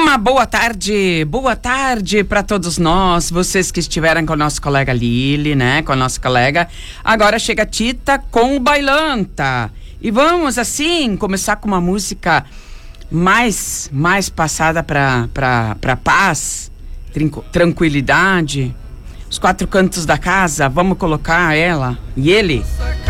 Uma boa tarde para todos nós, vocês que estiveram com o nosso colega Lili, né, com a nossa colega. Agora chega a Tita com o Bailanta. E vamos, assim, começar com uma música mais passada para paz, tranquilidade. Os quatro cantos da casa, vamos colocar ela e ele